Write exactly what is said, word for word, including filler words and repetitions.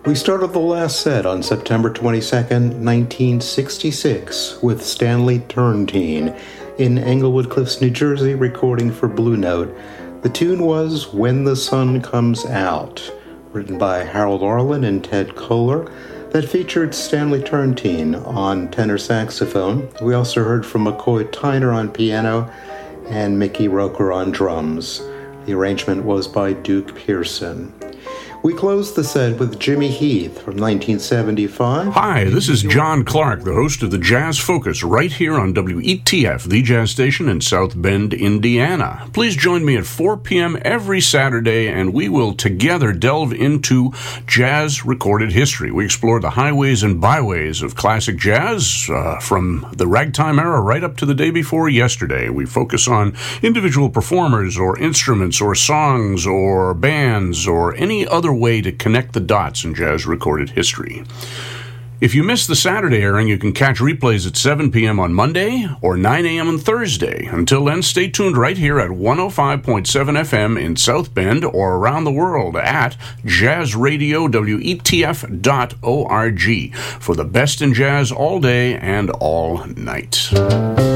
We started the last set on September twenty-second, nineteen sixty-six, with Stanley Turrentine in Englewood Cliffs, New Jersey, recording for Blue Note. The tune was When the Sun Comes Out, written by Harold Arlen and Ted Koehler, that featured Stanley Turrentine on tenor saxophone. We also heard from McCoy Tyner on piano and Mickey Roker on drums. The arrangement was by Duke Pearson. We closed the set with Jimmy Heath from nineteen seventy-five. Hi, this is John Clark, the host of the Jazz Focus, right here on W E T F, the jazz station in South Bend, Indiana. Please join me at four p.m. every Saturday, and we will together delve into jazz recorded history. We explore the highways and byways of classic jazz, uh, from the ragtime era right up to the day before yesterday. We focus on individual performers or instruments or songs or bands or any other way to connect the dots in jazz recorded history. If you miss the Saturday airing, you can catch replays at seven p.m. on Monday or nine a.m. on Thursday. Until then, stay tuned right here at one oh five point seven F M in South Bend or around the world at jazz radio w e t f dot org for the best in jazz all day and all night.